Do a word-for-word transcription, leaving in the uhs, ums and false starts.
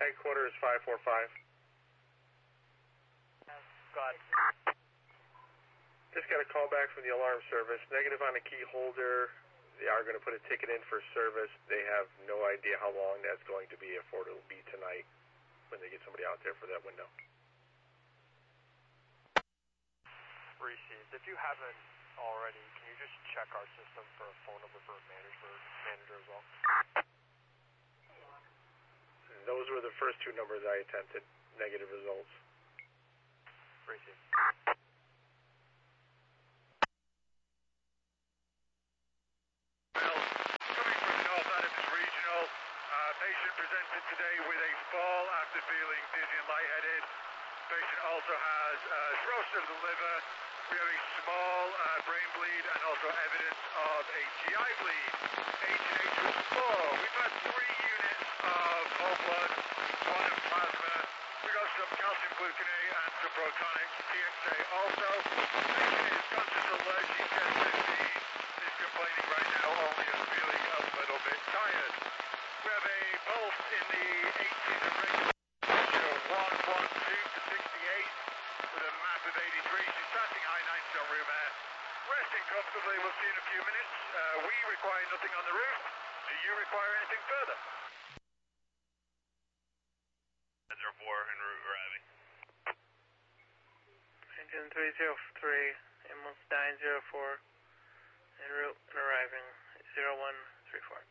headquarters five four five. Got it. Just got a call back from the alarm service. Negative on the key holder. They are going to put a ticket in for service. They have no idea how long that's going to be, if it'll be tonight when they get somebody out there for that window. Received. If you haven't already, can you just check our system for a phone number for a manager, manager as well? Those were the first two numbers I attempted. Negative results. Received. Well, coming from the North Adams Regional, uh, patient presented today with a fall after feeling dizzy and lightheaded. Patient also has uh, cirrhosis of the liver. We have a small uh, brain bleed and also evidence of a G I bleed. H and H was four. We've had three units of whole blood, one of plasma. We got some calcium gluconate and some protonics. T X A also. Patient is conscious alert. She's ten fifteen. Is complaining right now only of feeling a little bit tired. We have a pulse in the eighties of regular pressure of one twelve to sixty-eight with a map of eighty-three. She's passing high ninety on room air. Resting comfortably. We'll see in a few minutes. Uh, we require nothing on the roof. Do you require anything further? zero four en route arriving. Engine three zero three, ambulance nine zero four, en route and arriving zero one three four.